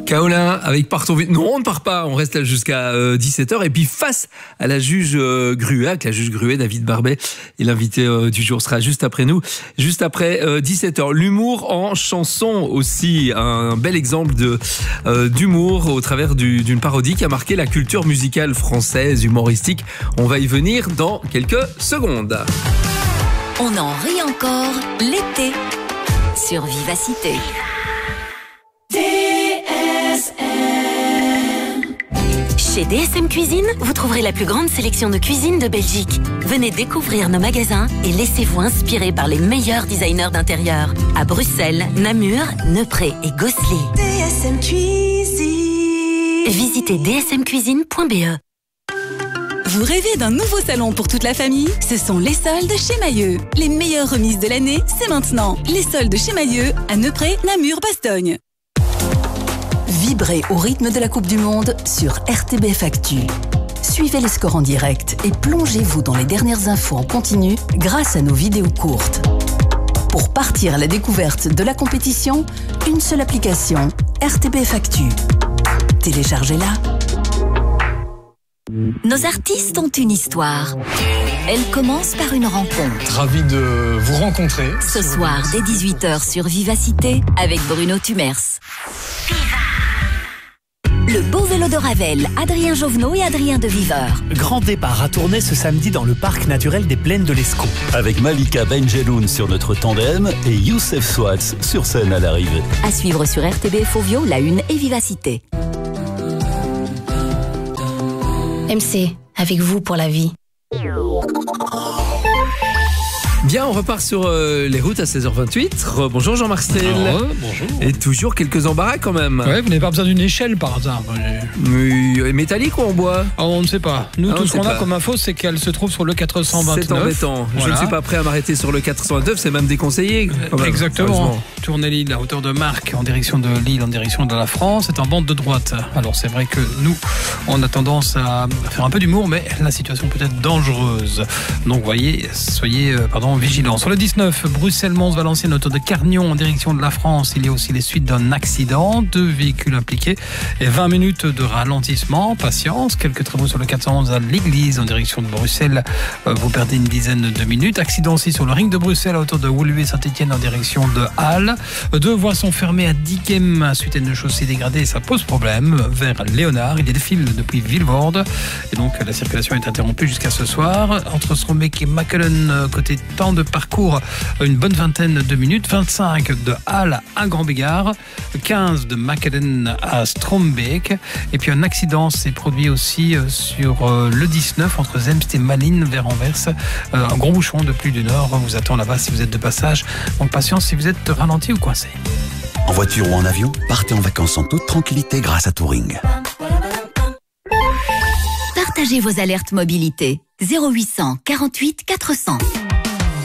Kaolin avec Partons vite. Non, on ne part pas, on reste là jusqu'à 17h. Et puis face à la juge Gruet, avec la juge Gruet, David Barbet, et l'invité du jour sera juste après nous, juste après 17h. L'humour en chanson aussi, un bel exemple d'humour au travers d'une parodie qui a marqué la culture musicale française, humoristique. On va y venir dans quelques secondes. On en rit encore l'été sur Vivacité. Chez DSM Cuisine, vous trouverez la plus grande sélection de cuisine de Belgique. Venez découvrir nos magasins et laissez-vous inspirer par les meilleurs designers d'intérieur. À Bruxelles, Namur, Neupré et Gosselies. DSM Cuisine. Visitez dsmcuisine.be. Vous rêvez d'un nouveau salon pour toute la famille? Ce sont les soldes chez Mailleux. Les meilleures remises de l'année, c'est maintenant. Les soldes chez Mailleux à Neupré, Namur, Bastogne. Vibrez au rythme de la Coupe du Monde sur RTBF Actu. Suivez les scores en direct et plongez-vous dans les dernières infos en continu grâce à nos vidéos courtes. Pour partir à la découverte de la compétition, une seule application, RTBF Actu. Téléchargez-la. Nos artistes ont une histoire. Elle commence par une rencontre. Ravi de vous rencontrer. Ce soir, dès 18h sur Vivacité, avec Bruno Tumers. Le beau vélo de Ravel, Adrien Jovenot et Adrien de Viveur. Grand départ à Tournai ce samedi dans le parc naturel des Plaines de l'Escaut. Avec Malika Benjeloun sur notre tandem et Youssef Swatz sur scène à l'arrivée. À suivre sur RTBF Ovio, La Une et Vivacité. MC, avec vous pour la vie. Bien, on repart sur les routes à 16h28. Bonjour Jean-Marc Stel. Bonjour. Et toujours quelques embarras quand même. Ouais, vous n'avez pas besoin d'une échelle par hasard. Métallique ou en bois? On ne sait pas. Nous, tout ce qu'on a comme info, c'est qu'elle se trouve sur le 429. C'est embêtant. Voilà. Je ne suis pas prêt à m'arrêter sur le 429, c'est même déconseillé. Exactement. Tournez Lille à hauteur de Marc, en direction de Lille, en direction de la France. C'est en bande de droite. Alors c'est vrai que nous, on a tendance à faire un peu d'humour, mais la situation peut être dangereuse. Donc voyez, soyez vigilants. Sur le 19, Bruxelles-Mons-Valenciennes, autour de Carnion, en direction de la France, il y a aussi les suites d'un accident. 2 véhicules impliqués et 20 minutes de ralentissement. Patience. Quelques travaux sur le 411 à l'église, en direction de Bruxelles. Vous perdez une dizaine de minutes. Accident aussi sur le ring de Bruxelles, à hauteur de Woluwe Saint-Etienne, en direction de Halle. 2 voies sont fermées à Diekem, suite à une chaussée dégradée. Ça pose problème. Vers Léonard, il y a des fils depuis Vilvoorde. Et donc, la circulation est interrompue jusqu'à ce soir. Entre Strombeek et Machelen, côté temps de parcours, une bonne vingtaine de minutes. 25 de Halle à Grand-Bégard, 15 de Machelen à Strombeek. Et puis un accident s'est produit aussi sur le 19 entre Zemst et Malines vers Anvers. Un gros bouchon de plus d'1 heure vous attend là-bas si vous êtes de passage. Donc patience si vous êtes ralenti ou coincé. En voiture ou en avion, partez en vacances en toute tranquillité grâce à Touring. Partagez vos alertes mobilité. 0800 48 400.